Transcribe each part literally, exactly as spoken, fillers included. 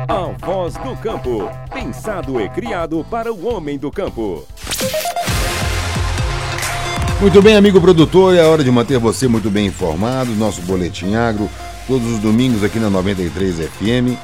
A Voz do Campo, pensado e criado para o homem do campo. Muito bem, amigo produtor, é hora de manter você muito bem informado. Nosso Boletim Agro, todos os domingos aqui na noventa e três F M.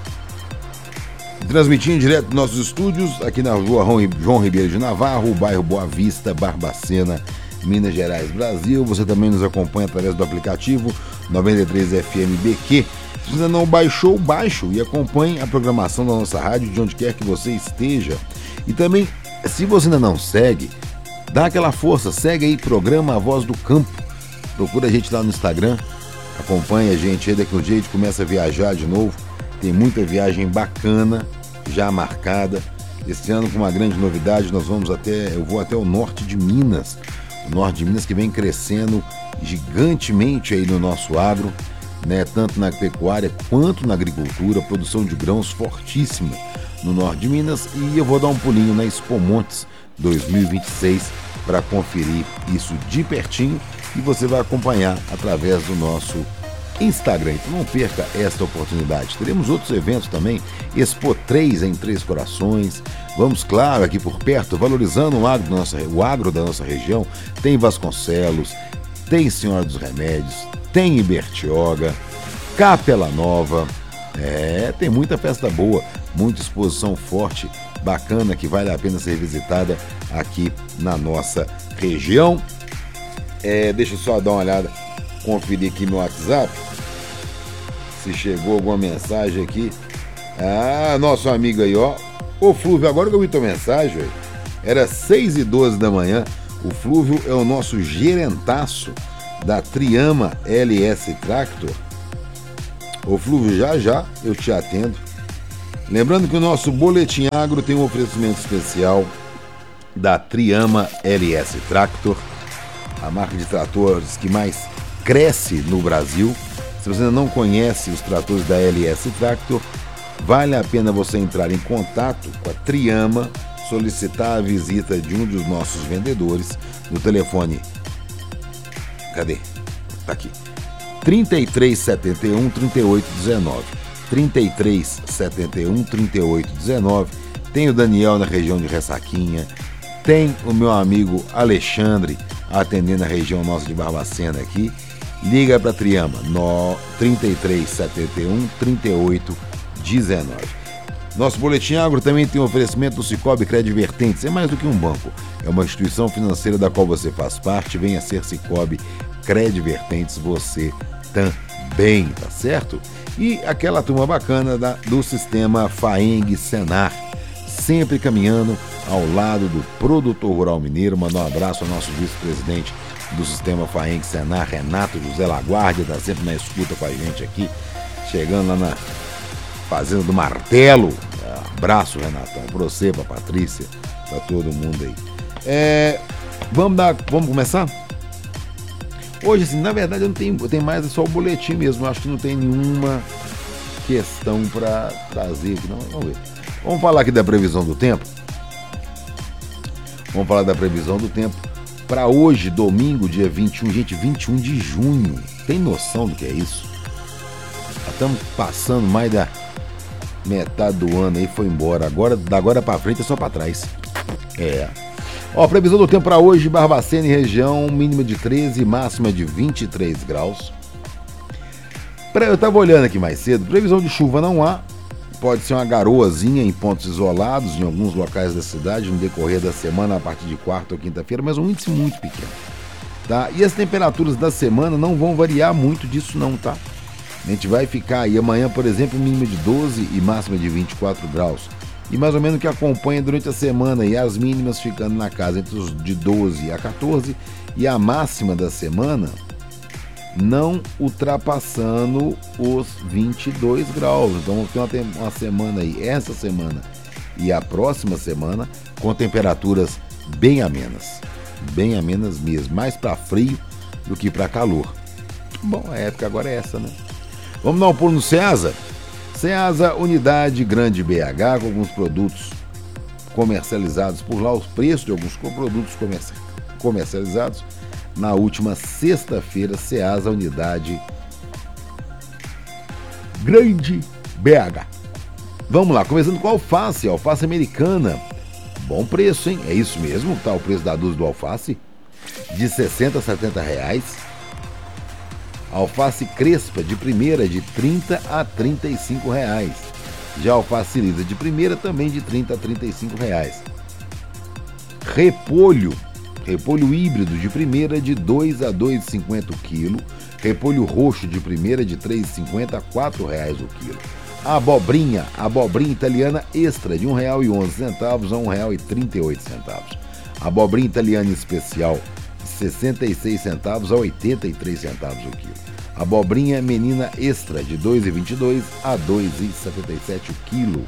Transmitindo direto dos nossos estúdios, aqui na rua João Ribeiro de Navarro, bairro Boa Vista, Barbacena, Minas Gerais, Brasil. Você também nos acompanha através do aplicativo noventa e três F M B Q. Se você ainda não baixou, baixe e acompanhe a programação da nossa rádio de onde quer que você esteja. E também, se você ainda não segue, dá aquela força, segue aí, programa A Voz do Campo. Procura a gente lá no Instagram, acompanha a gente aí, daqui um dia a gente começa a viajar de novo. Tem muita viagem bacana já marcada. Esse ano com uma grande novidade, nós vamos até, eu vou até o norte de Minas. O norte de Minas que vem crescendo gigantemente aí no nosso agro, né? Tanto na pecuária quanto na agricultura, produção de grãos fortíssima no norte de Minas. E eu vou dar um pulinho na Expo Montes dois mil e vinte e seis para conferir isso de pertinho e você vai acompanhar através do nosso Instagram. Então não perca esta oportunidade. Teremos outros eventos também, Expo três em Três Corações. Vamos, claro, aqui por perto, valorizando o agro da nossa, o agro da nossa região. Tem Vasconcelos, tem Senhora dos Remédios, tem Ibertioga, Capela Nova. É, tem muita festa boa, muita exposição forte, bacana, que vale a pena ser visitada aqui na nossa região. É, deixa eu só dar uma olhada, conferir aqui meu WhatsApp, se chegou alguma mensagem aqui. Ah, nosso amigo aí, ó. Ô Flúvio, agora que eu vi tua mensagem, véio, era seis e doze da manhã. O Flúvio é o nosso gerentaço da Triama L S Tractor. Ô Flúvio, já já eu te atendo. Lembrando que o nosso Boletim Agro tem um oferecimento especial da Triama L S Tractor, a marca de tratores que mais cresce no Brasil. Se você ainda não conhece os tratores da L S Tractor, vale a pena você entrar em contato com a Triama, solicitar a visita de um dos nossos vendedores no telefone. Cadê? Tá aqui. trinta e três setenta e um, trinta e oito dezenove. trinta e três setenta e um, trinta e oito dezenove. Tem o Daniel na região de Ressaquinha. Tem o meu amigo Alexandre atendendo a região nossa de Barbacena aqui. Liga para a Triama, no trinta e três setenta e um, trinta e oito dezenove. Nosso Boletim Agro também tem um oferecimento do Cicobi Credivertentes. É mais do que um banco, é uma instituição financeira da qual você faz parte. Venha ser Cicobi Credivertentes você também, tá certo? E aquela turma bacana da, do sistema Faeng Senar, sempre caminhando ao lado do produtor rural mineiro. Mandar um abraço ao nosso vice-presidente do sistema Faeng Senar, Renato José Laguardia, tá sempre na escuta com a gente aqui, chegando lá na Fazenda do Martelo. Abraço, Renatão, pra você, pra Patrícia, pra todo mundo aí. É, vamos dar, vamos começar? Hoje, assim, na verdade, eu não tenho, eu tenho mais, é só o boletim mesmo. Eu acho que não tem nenhuma questão para trazer aqui, não. Vamos ver. Vamos falar aqui da previsão do tempo. Vamos falar da previsão do tempo para hoje, domingo, dia vinte e um, gente, vinte e um de junho. Tem noção do que é isso? Já estamos passando mais da metade do ano aí, foi embora. Agora, da agora para frente é só para trás. É. Ó, previsão do tempo para hoje, Barbacena e região, mínima de treze, máxima de vinte e três graus. Pra, eu tava olhando aqui mais cedo, previsão de chuva não há, pode ser uma garoazinha em pontos isolados, em alguns locais da cidade, no decorrer da semana, a partir de quarta ou quinta-feira, mas um índice muito pequeno, tá? E as temperaturas da semana não vão variar muito disso não, tá? A gente vai ficar aí amanhã, por exemplo, mínima de doze e máxima de vinte e quatro graus. E mais ou menos o que acompanha durante a semana, e as mínimas ficando na casa entre os de doze a quatorze, e a máxima da semana não ultrapassando os vinte e dois graus. Então vamos ter uma, uma semana aí, essa semana e a próxima semana, com temperaturas bem amenas, bem amenas mesmo, mais para frio do que para calor. Bom, a época agora é essa, né? Vamos dar um pulo no Ceasa? Ceasa, unidade grande B H, com alguns produtos comercializados por lá, os preços de alguns produtos comercializados. Na última sexta-feira, Ceasa, unidade grande B H. Vamos lá, começando com a alface, alface americana. Bom preço, hein? É isso mesmo, tá o preço da dúzia do alface, de sessenta a setenta reais. Alface crespa de primeira de trinta a trinta e cinco reais. Já alface lisa de primeira também de trinta a trinta e cinco reais. Repolho, repolho híbrido de primeira de dois a dois reais e cinquenta o quilo. Repolho roxo de primeira de três reais e cinquenta a quatro reais o quilo. Abobrinha, abobrinha italiana extra de um real e onze centavos a um real e trinta e oito centavos. Abobrinha italiana especial de sessenta e seis centavos a oitenta e três centavos o quilo. Abobrinha menina extra de dois reais e vinte e dois a dois reais e setenta e sete o quilo.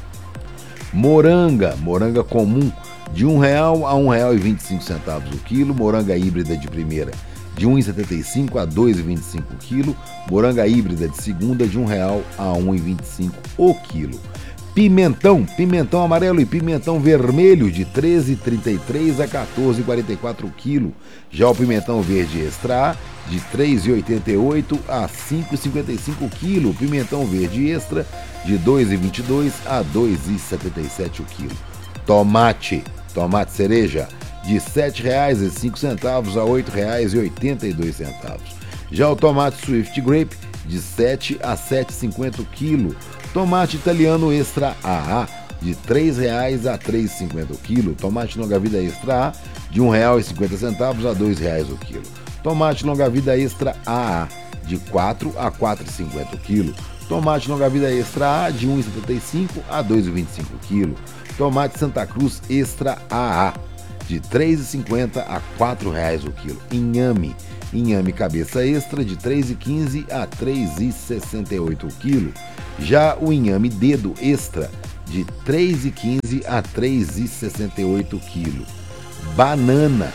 Moranga, moranga comum de um real a um real e vinte e cinco centavos o quilo. Moranga híbrida de primeira de um real e setenta e cinco a dois reais e vinte e cinco o quilo. Moranga híbrida de segunda de um real a um real e vinte e cinco o quilo. Pimentão, pimentão amarelo e pimentão vermelho de treze reais e trinta e três centavos a quatorze reais e quarenta e quatro o quilo. Já o pimentão verde extra A de três reais e oitenta e oito centavos a cinco reais e cinquenta e cinco o quilo. Pimentão verde extra de dois reais e vinte e dois centavos a dois reais e setenta e sete o quilo. Tomate, tomate cereja de sete reais e cinco centavos a oito reais e oitenta e dois centavos. Já o tomate Swift Grape de sete a sete reais e cinquenta o quilo. Tomate italiano extra A A de três reais a três reais e cinquenta o quilo. Tomate longa-vida extra A de um real e cinquenta centavos a dois reais o quilo. Tomate longa-vida extra A A de quatro a quatro reais e cinquenta o quilo. Tomate longa-vida extra A de um real e setenta e cinco a dois reais e vinte e cinco o quilo. Tomate Santa Cruz extra A A de três reais e cinquenta a quatro reais o quilo. Inhame, inhame cabeça extra de três reais e quinze a três reais e sessenta e oito o quilo. Já o inhame dedo extra de três reais e quinze a três reais e sessenta e oito o quilo. Banana,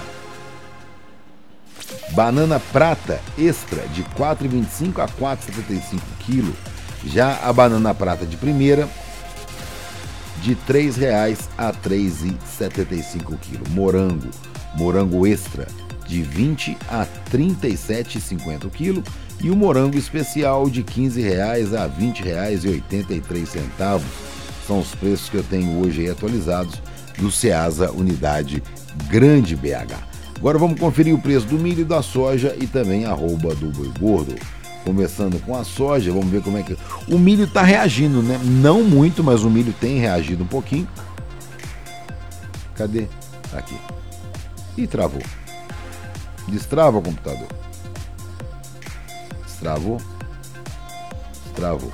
banana prata extra de quatro reais e vinte e cinco a quatro reais e setenta e cinco o quilo. Já a banana prata de primeira de três reais a três reais e setenta e cinco o quilo. Morango, morango extra de vinte a trinta e sete reais e cinquenta o quilo. E o morango especial de quinze reais a vinte reais e oitenta e três centavos. São os preços que eu tenho hoje aí atualizados do Ceasa Unidade Grande B H. Agora vamos conferir o preço do milho, da soja e também a arroba do boi gordo. Começando com a soja, vamos ver como é que... O milho está reagindo, né? Não muito, mas o milho tem reagido um pouquinho. Cadê? Aqui. E travou. Destrava o computador. Destravou? Travou.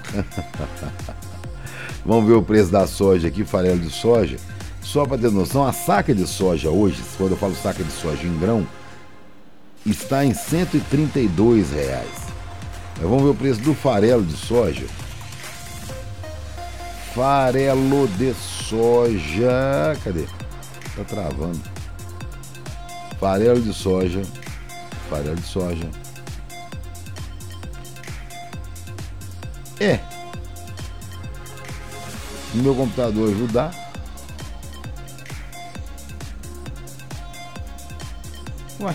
Vamos ver o preço da soja aqui, farelo de soja. Só para ter noção, a saca de soja hoje, quando eu falo saca de soja em grão, está em cento e trinta e dois reais. Mas vamos ver o preço do farelo de soja. Farelo de soja... Cadê? Tá travando. Farelo de soja. Farelo de soja. É. Se o meu computador ajudar. Ué.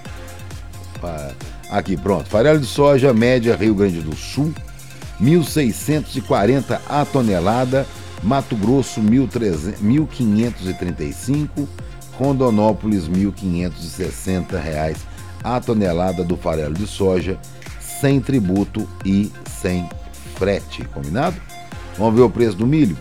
Aqui, pronto. Farelo de soja, média, Rio Grande do Sul, mil seiscentos e quarenta a tonelada. Mato Grosso, mil quinhentos e trinta e cinco. Rondonópolis, mil quinhentos e sessenta reais a tonelada do farelo de soja, sem tributo e sem frete. Combinado? Vamos ver o preço do milho.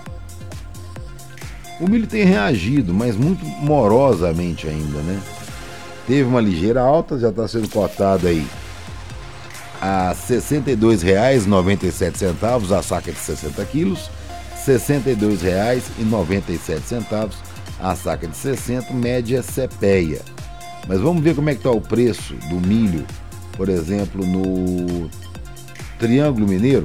O milho tem reagido, mas muito morosamente ainda, né? Teve uma ligeira alta, já está sendo cotado aí a sessenta e dois reais e noventa e sete centavos a saca de sessenta quilos, sessenta e dois reais e noventa e sete centavos a saca de sessenta, média Cepeia. Mas vamos ver como é que está o preço do milho, por exemplo, no Triângulo Mineiro.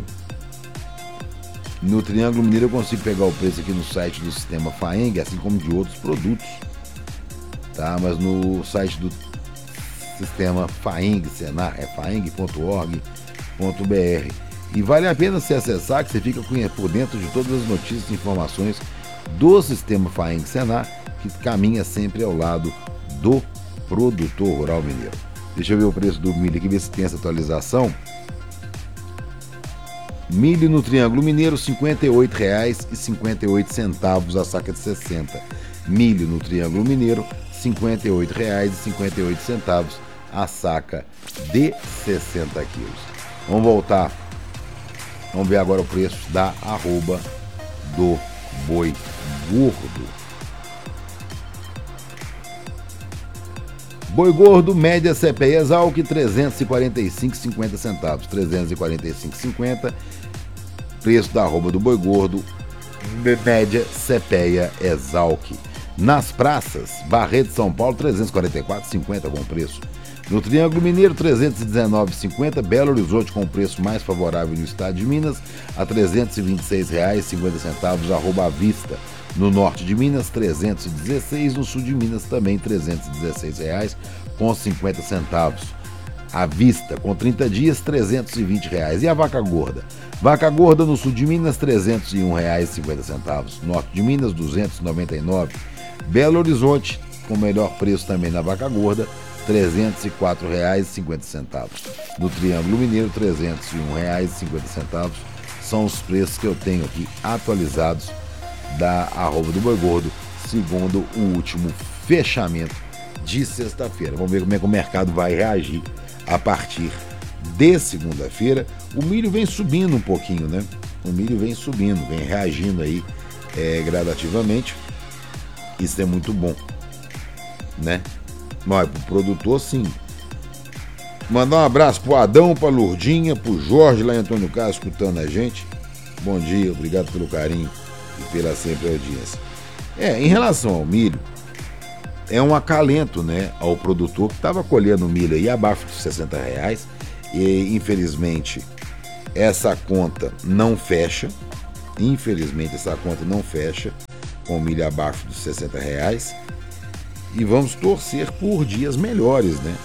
No Triângulo Mineiro eu consigo pegar o preço aqui no site do Sistema Faeng, assim como de outros produtos, tá? Mas no site do Sistema Faeng, Senar, é faeng ponto org ponto br. E vale a pena se acessar, que você fica por dentro de todas as notícias e informações do Sistema Faeng Senar, que caminha sempre ao lado do produtor rural mineiro. Deixa eu ver o preço do milho aqui, ver se tem essa atualização. Milho no Triângulo Mineiro, cinquenta e oito reais e cinquenta e oito centavos a saca de sessenta. Milho no Triângulo Mineiro, cinquenta e oito reais e cinquenta e oito centavos a saca de sessenta quilos. Vamos voltar. Vamos ver agora o preço da arroba do boi gordo. Boi gordo, média C P E Exalc, trezentos e quarenta e cinco reais e cinquenta centavos. trezentos e quarenta e cinco reais e cinquenta centavos. Preço da arroba do boi gordo, média C P E Exalc. Nas praças, Barreto de São Paulo, trezentos e quarenta e quatro reais e cinquenta centavos, bom preço. No Triângulo Mineiro, trezentos e dezenove reais e cinquenta centavos. Belo Horizonte, com preço mais favorável no estado de Minas, a trezentos e vinte e seis reais e cinquenta centavos, arroba à vista. No norte de Minas, trezentos e dezesseis reais. No sul de Minas, também trezentos e dezesseis reais com cinquenta centavos. À vista, com trinta dias, trezentos e vinte reais. E a vaca gorda? Vaca gorda no sul de Minas, trezentos e um reais e cinquenta centavos. Norte de Minas, duzentos e noventa e nove reais. Belo Horizonte, com melhor preço também na vaca gorda, trezentos e quatro reais e cinquenta centavos. No Triângulo Mineiro, trezentos e um reais e cinquenta centavos. São os preços que eu tenho aqui atualizados da arroba do boi gordo, segundo o último fechamento de sexta-feira. Vamos ver como é que o mercado vai reagir a partir de segunda-feira. O milho vem subindo um pouquinho, né? O milho vem subindo, vem reagindo aí é, gradativamente. Isso é muito bom, né? Mas pro produtor, sim. Mandar um abraço pro Adão, pra Lourdinha, pro Jorge lá em Antônio Carlos, escutando a gente. Bom dia, obrigado pelo carinho e pela sempre audiência. É, em relação ao milho, é um acalento, né, ao produtor que estava colhendo milho aí abaixo de sessenta reais e, infelizmente, essa conta não fecha. Infelizmente, essa conta não fecha com milho abaixo dos sessenta reais. E vamos torcer por dias melhores, né?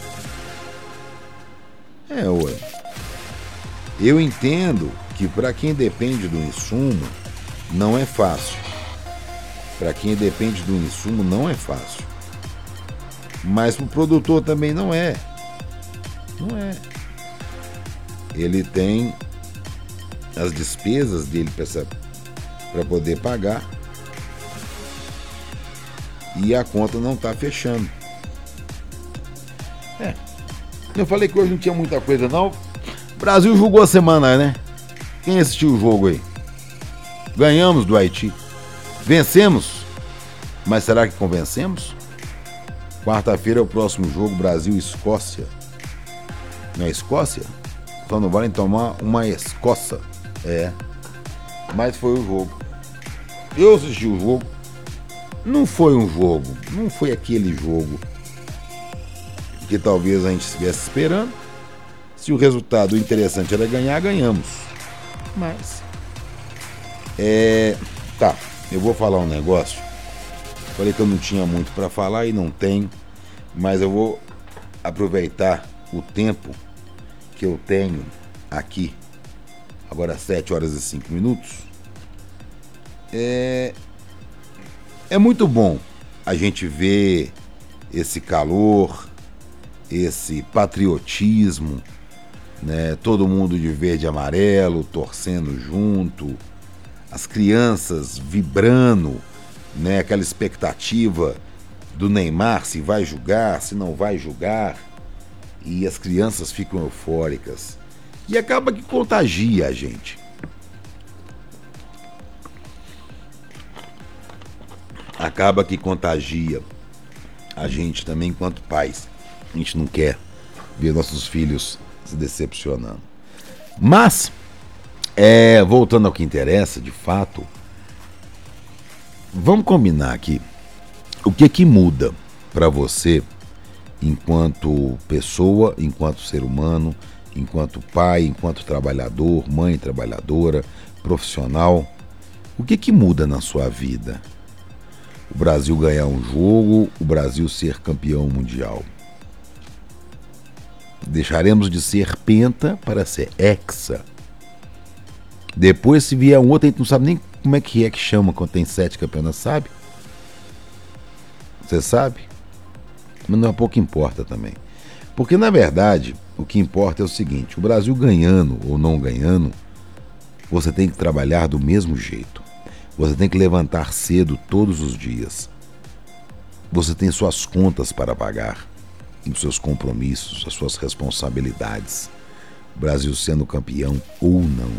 É, ué. Eu entendo que para quem depende do insumo, não é fácil. Para quem depende do insumo, não é fácil. Mas para o produtor também não é. Não é. Ele tem as despesas dele para poder pagar. E a conta não está fechando. É. Eu falei que hoje não tinha muita coisa, não. O Brasil jogou a semana, né? Quem assistiu o jogo aí? Ganhamos do Haiti. Vencemos. Mas será que convencemos? Quarta-feira é o próximo jogo, Brasil e Escócia. Não é Escócia? Então não vale tomar uma escoça. É. Mas foi o jogo. Eu assisti o jogo. Não foi um jogo. Não foi aquele jogo que talvez a gente estivesse esperando. Se o resultado interessante era ganhar, ganhamos. Mas... É... Tá, eu vou falar um negócio. Falei que eu não tinha muito para falar e não tenho. Mas eu vou aproveitar o tempo que eu tenho aqui. Agora sete horas e cinco minutos. É... É muito bom a gente ver esse calor, esse patriotismo, né? Todo mundo de verde e amarelo, torcendo junto, as crianças vibrando, né? Aquela expectativa do Neymar, se vai jogar, se não vai jogar, e as crianças ficam eufóricas. E acaba que contagia a gente. Acaba que contagia a gente também enquanto pais. A gente não quer ver nossos filhos se decepcionando. Mas, é, voltando ao que interessa, de fato, vamos combinar aqui. O que que muda para você enquanto pessoa, enquanto ser humano, enquanto pai, enquanto trabalhador, mãe trabalhadora, profissional? O que que muda na sua vida? O Brasil ganhar um jogo, o Brasil ser campeão mundial. Deixaremos de ser penta para ser hexa. Depois, se vier um outro, a gente não sabe nem como é que é que chama quando tem sete campeonatos, sabe? Você sabe? Mas não é pouco importa também. Porque, na verdade, o que importa é o seguinte: o Brasil ganhando ou não ganhando, você tem que trabalhar do mesmo jeito. Você tem que levantar cedo todos os dias. Você tem suas contas para pagar, os seus compromissos, as suas responsabilidades. O Brasil sendo campeão ou não.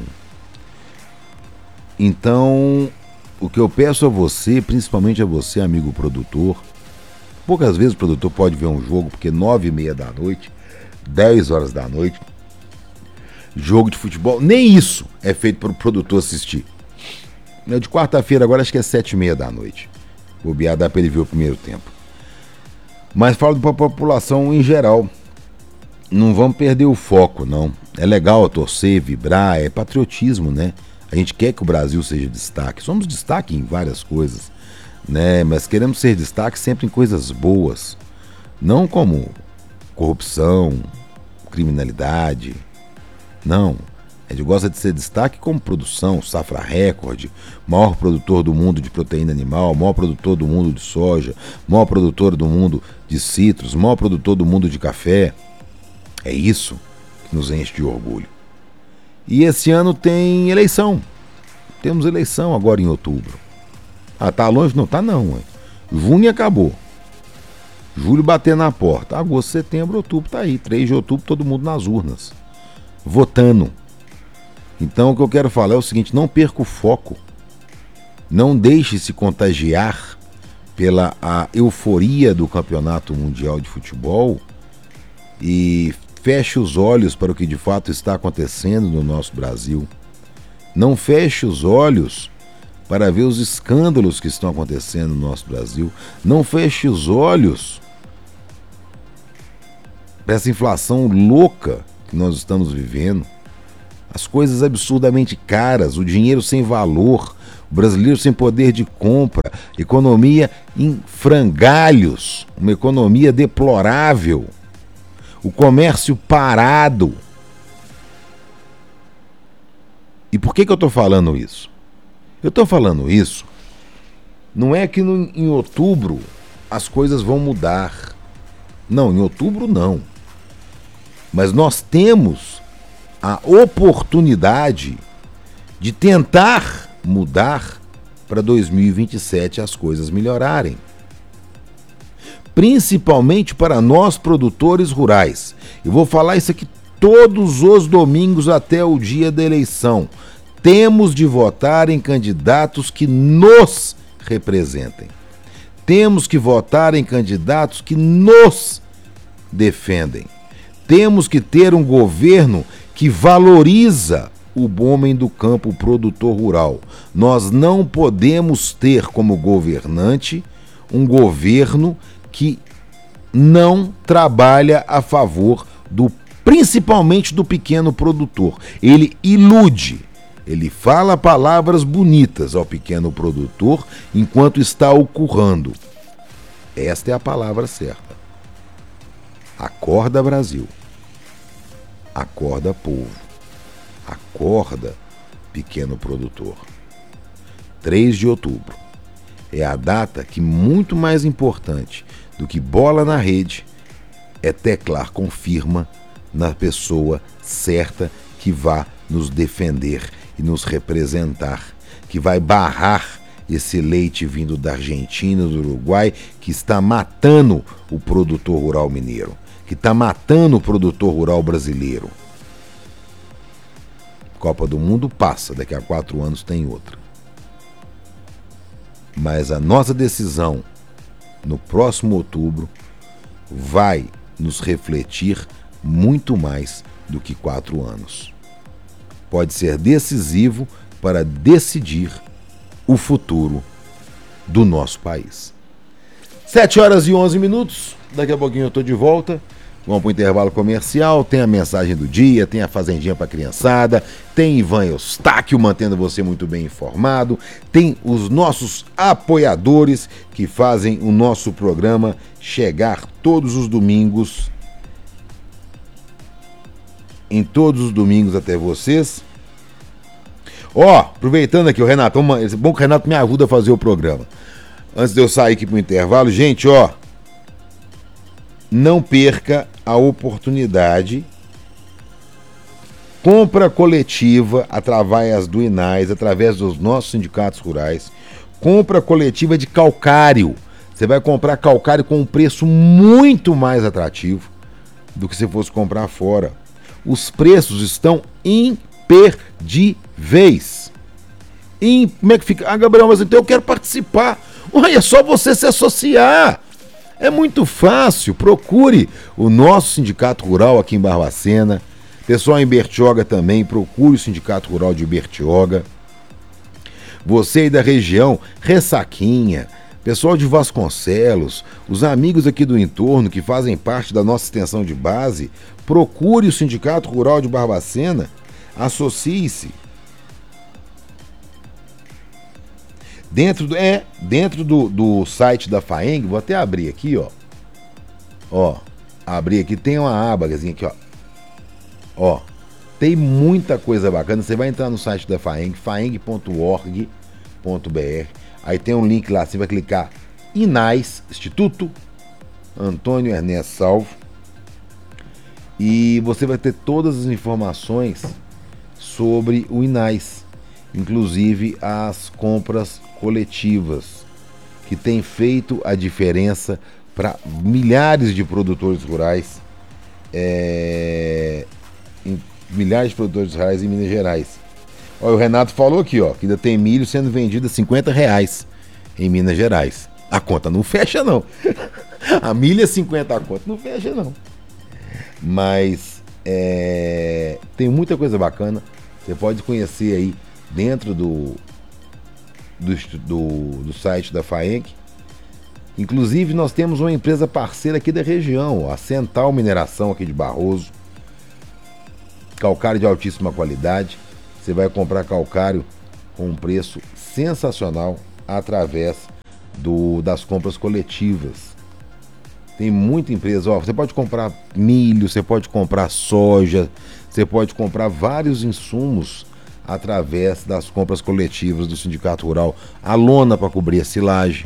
Então, o que eu peço a você, principalmente a você, amigo produtor, poucas vezes o produtor pode ver um jogo, porque nove e meia da noite, dez horas da noite, jogo de futebol, nem isso é feito para o produtor assistir. De quarta-feira agora acho que é sete e meia da noite. Vou bobear, dá para ele ver o primeiro tempo. Mas falo para a população em geral. Não vamos perder o foco, não. É legal torcer, vibrar, é patriotismo, né? A gente quer que o Brasil seja destaque. Somos destaque em várias coisas, né? Mas queremos ser destaque sempre em coisas boas. Não como corrupção, criminalidade. Não. A gente gosta de ser destaque como produção, safra recorde, maior produtor do mundo de proteína animal, maior produtor do mundo de soja, maior produtor do mundo de citros, maior produtor do mundo de café. É isso que nos enche de orgulho. E esse ano tem eleição. Temos eleição agora em outubro. Ah, tá longe? Não tá não. Ué. Junho acabou. Julho bater na porta. Agosto, setembro, outubro tá aí. três de outubro todo mundo nas urnas. Votando. Então o que eu quero falar é o seguinte, não perca o foco, não deixe se contagiar pela a euforia do Campeonato Mundial de Futebol e feche os olhos para o que de fato está acontecendo no nosso Brasil. Não feche os olhos para ver os escândalos que estão acontecendo no nosso Brasil. Não feche os olhos para essa inflação louca que nós estamos vivendo. As coisas absurdamente caras, o dinheiro sem valor, o brasileiro sem poder de compra, economia em frangalhos, uma economia deplorável, o comércio parado. E por que que eu estou falando isso? Eu estou falando isso, não é que no, em outubro as coisas vão mudar. Não, em outubro não. Mas nós temos a oportunidade de tentar mudar para dois mil e vinte e sete as coisas melhorarem. Principalmente para nós produtores rurais. Eu vou falar isso aqui todos os domingos até o dia da eleição. Temos de votar em candidatos que nos representem. Temos que votar em candidatos que nos defendem. Temos que ter um governo que valoriza o homem do campo, o produtor rural. Nós não podemos ter como governante um governo que não trabalha a favor do, principalmente do pequeno produtor. Ele ilude, ele fala palavras bonitas ao pequeno produtor enquanto está o currando. Esta é a palavra certa. Acorda, Brasil. Acorda, povo. Acorda, pequeno produtor. três de outubro é a data que, muito mais importante do que bola na rede, é teclar com firma na pessoa certa que vai nos defender e nos representar, que vai barrar esse leite vindo da Argentina, do Uruguai, que está matando o produtor rural mineiro, que está matando o produtor rural brasileiro. Copa do Mundo passa, daqui a quatro anos tem outra. Mas a nossa decisão no próximo outubro vai nos refletir muito mais do que quatro anos. Pode ser decisivo para decidir o futuro do nosso país. sete horas e onze minutos, daqui a pouquinho eu estou de volta. Vamos para o intervalo comercial, tem a mensagem do dia, tem a Fazendinha para a criançada, tem Ivan Eustáquio mantendo você muito bem informado, tem os nossos apoiadores que fazem o nosso programa chegar todos os domingos, em todos os domingos até vocês. Ó, aproveitando aqui o Renato, é bom que o Renato me ajuda a fazer o programa. Antes de eu sair aqui para o intervalo, gente, ó, não perca a oportunidade compra coletiva através do INAIS, através dos nossos sindicatos rurais, compra coletiva de calcário. Você vai comprar calcário com um preço muito mais atrativo do que se fosse comprar fora. Os preços estão imperdíveis. E como é que fica? Ah, Gabriel, mas então eu quero participar. Olha, é só você se associar. É muito fácil. Procure o nosso Sindicato Rural aqui em Barbacena. Pessoal em Bertioga também, procure o Sindicato Rural de Bertioga. Você aí da região, Ressaquinha, pessoal de Vasconcelos, os amigos aqui do entorno que fazem parte da nossa extensão de base, procure o Sindicato Rural de Barbacena, associe-se. Dentro do, é, dentro do, do site da FAENG, vou até abrir aqui, ó. Ó, abrir aqui, tem uma abazinha aqui, ó. Ó, tem muita coisa bacana. Você vai entrar no site da FAENG, faeng ponto org ponto br. Aí tem um link lá, você vai clicar INAIS, Instituto Antônio Ernesto Salvo. E você vai ter todas as informações sobre o INAIS, inclusive as compras coletivas, que tem feito a diferença para milhares de produtores rurais, é, em, milhares de produtores rurais em Minas Gerais. Olha, o Renato falou aqui, ó, que ainda tem milho sendo vendido a cinquenta reais em Minas Gerais. A conta não fecha, não. A milha cinquenta, a conta não fecha, não. Mas é, tem muita coisa bacana. Você pode conhecer aí dentro do, do, do, do site da FAENG. Inclusive, nós temos uma empresa parceira aqui da região, a Central Mineração aqui de Barroso. Calcário de altíssima qualidade. Você vai comprar calcário com um preço sensacional através do, das compras coletivas. Tem muita empresa, ó, você pode comprar milho, você pode comprar soja, você pode comprar vários insumos através das compras coletivas do Sindicato Rural. A lona para cobrir a silagem.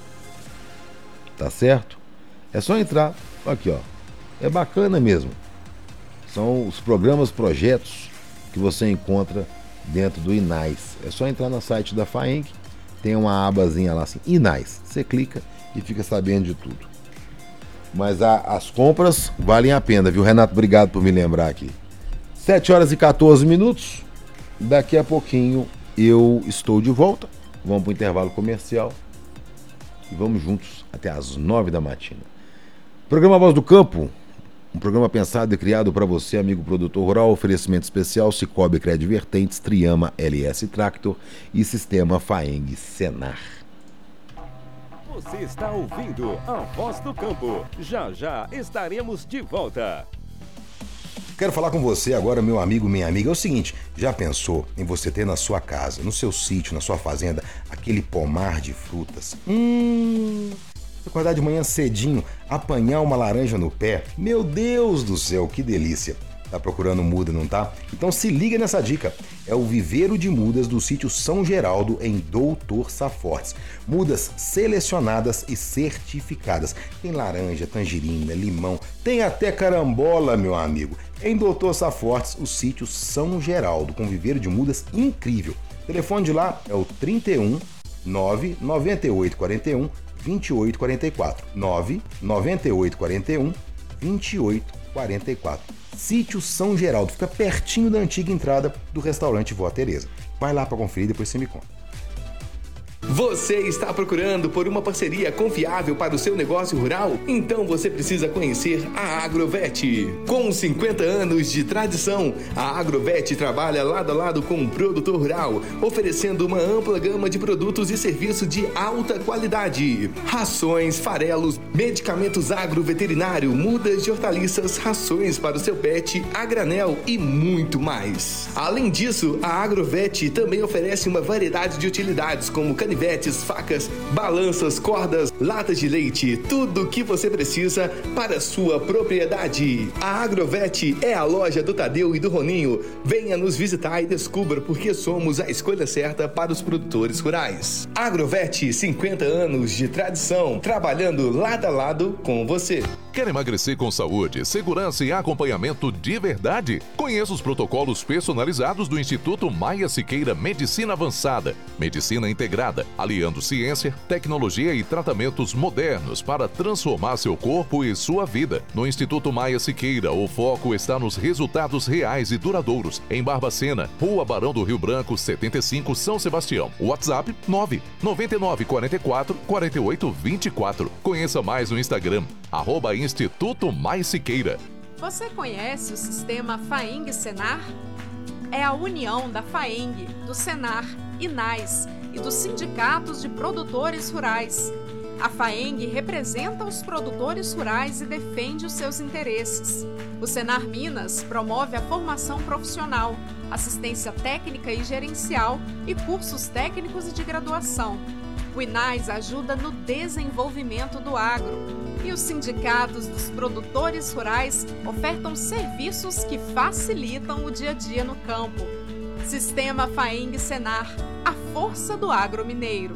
Tá certo? É só entrar. Aqui, ó. É bacana mesmo. São os programas, projetos que você encontra dentro do INAIS. É só entrar no site da FAENG, tem uma abazinha lá assim, INAIS. Você clica e fica sabendo de tudo. Mas a, as compras valem a pena, viu, Renato? Obrigado por me lembrar aqui. sete horas e quatorze minutos. Daqui a pouquinho eu estou de volta. Vamos para o intervalo comercial e vamos juntos até as nove da matina. Programa Voz do Campo. Um programa pensado e criado para você, amigo produtor rural. Oferecimento especial Cicobi Credivertentes, Triama L S Tractor e Sistema FAENG Senar. Você está ouvindo a Voz do Campo. Já já estaremos de volta. Quero falar com você agora, meu amigo, minha amiga. É o seguinte, já pensou em você ter na sua casa, no seu sítio, na sua fazenda, aquele pomar de frutas? Hum... Acordar de manhã cedinho, apanhar uma laranja no pé. Meu Deus do céu, que delícia. Tá procurando muda, não tá? Então se liga nessa dica. É o viveiro de mudas do sítio São Geraldo, em Doutor Safortes. Mudas selecionadas e certificadas. Tem laranja, tangerina, limão, tem até carambola, meu amigo. Em Doutor Safortes, o sítio São Geraldo, com viveiro de mudas incrível. O telefone de lá é o trinta e um, nove nove oito quatro um, vinte e oito quarenta e quatro. nove nove oito quatro um, vinte e oito quarenta e quatro. Sítio São Geraldo, fica pertinho da antiga entrada do restaurante Vó Tereza. Vai lá para conferir e depois você me conta. Você está procurando por uma parceria confiável para o seu negócio rural? Então você precisa conhecer a Agrovet. Com cinquenta anos de tradição, a Agrovet trabalha lado a lado com o produtor rural, oferecendo uma ampla gama de produtos e serviços de alta qualidade. Rações, farelos, medicamentos agroveterinário, mudas de hortaliças, rações para o seu pet, a granel e muito mais. Além disso, a Agrovet também oferece uma variedade de utilidades como canivetes, facas, balanças, cordas, latas de leite, tudo o que você precisa para a sua propriedade. A Agrovet é a loja do Tadeu e do Roninho. Venha nos visitar e descubra por que somos a escolha certa para os produtores rurais. Agrovet, cinquenta anos de tradição, trabalhando lado a lado com você. Quer emagrecer com saúde, segurança e acompanhamento de verdade? Conheça os protocolos personalizados do Instituto Maia Siqueira Medicina Avançada. Medicina integrada, aliando ciência, tecnologia e tratamentos modernos para transformar seu corpo e sua vida. No Instituto Maia Siqueira, o foco está nos resultados reais e duradouros. Em Barbacena, Rua Barão do Rio Branco, setenta e cinco, São Sebastião. WhatsApp nove nove nove quatro quatro quatro oito dois quatro. Conheça mais no Instagram, arroba Instituto Mais Siqueira. Você conhece o sistema FAENG-Senar? É a união da FAENG, do Senar, INAS e dos sindicatos de produtores rurais. A FAENG representa os produtores rurais e defende os seus interesses. O Senar Minas promove a formação profissional, assistência técnica e gerencial e cursos técnicos e de graduação. O INAS ajuda no desenvolvimento do agro. E os sindicatos dos produtores rurais ofertam serviços que facilitam o dia a dia no campo. Sistema FAENG-Senar, a força do agro mineiro.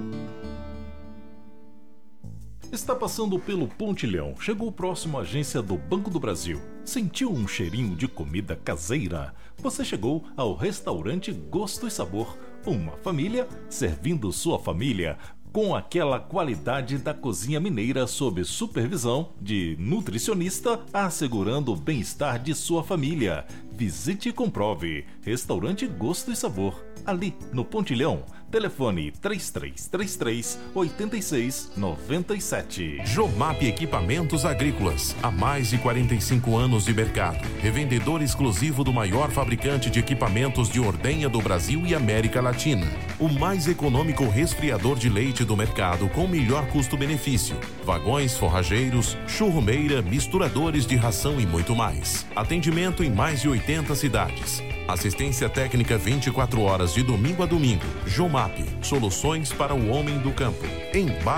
Está passando pelo Pontilhão, chegou próximo à agência do Banco do Brasil. Sentiu um cheirinho de comida caseira? Você chegou ao restaurante Gosto e Sabor. Uma família servindo sua família com aquela qualidade da cozinha mineira sob supervisão de nutricionista, assegurando o bem-estar de sua família. Visite e comprove. Restaurante Gosto e Sabor, ali no Pontilhão. Telefone três três três três, oito seis nove sete. Jomap Equipamentos Agrícolas. Há mais de quarenta e cinco anos de mercado. Revendedor exclusivo do maior fabricante de equipamentos de ordenha do Brasil e América Latina. O mais econômico resfriador de leite do mercado com melhor custo-benefício. Vagões, forrageiros, churrumeira, misturadores de ração e muito mais. Atendimento em mais de oitenta cidades. Assistência técnica vinte e quatro horas de domingo a domingo. Jomap, soluções para o homem do campo. Em